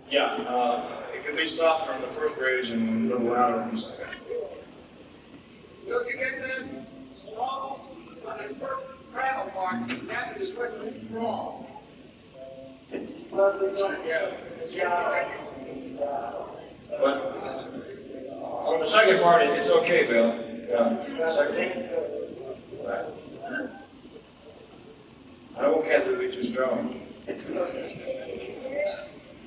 Yeah, it can be softer on the first bridge and a little louder on the second. Look, you get that wrong on the first travel mark, that is what is wrong. But on the second part, it's okay, Bill. Yeah, second. Right. I don't want Kathy to be too strong.